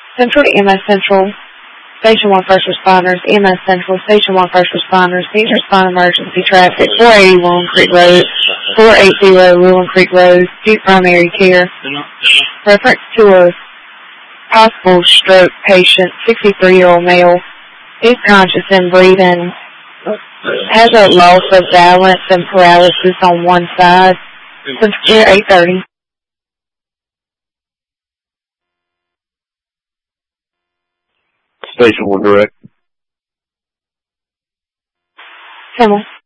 Central to EMS Central, Station 1 First Responders, EMS Central, Station 1 First Responders, please respond emergency traffic, 480 William Creek Road, 480 William Creek Road, Duke Primary Care. Reference to a possible stroke patient, 63-year-old male, is conscious and breathing, has a loss of balance and paralysis on one side. Since clear 8:30. Station 1 direct. Kimmel.